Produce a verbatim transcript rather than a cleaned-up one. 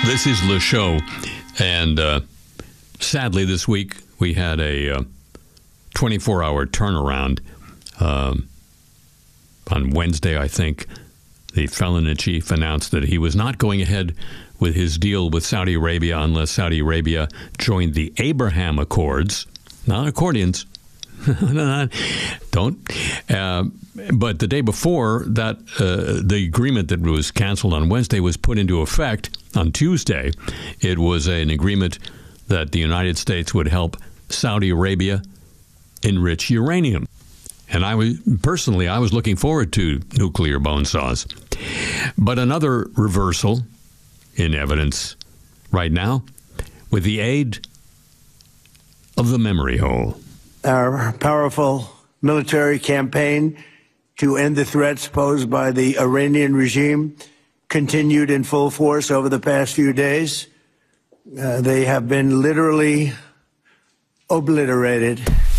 This is Le Show, and uh, sadly this week we had a uh, twenty-four hour turnaround. Um, on Wednesday, I think, the felon-in-chief announced that he was not going ahead with his deal with Saudi Arabia unless Saudi Arabia joined the Abraham Accords, not accordions. Don't. Uh, but the day before that, uh, the agreement that was canceled on Wednesday was put into effect on Tuesday. It was an agreement that the United States would help Saudi Arabia enrich uranium. And I was personally, I was looking forward to nuclear bone saws. But another reversal in evidence right now with the aid of the memory hole. Our powerful military campaign to end the threats posed by the Iranian regime continued in full force over the past few days. Uh, they have been literally obliterated.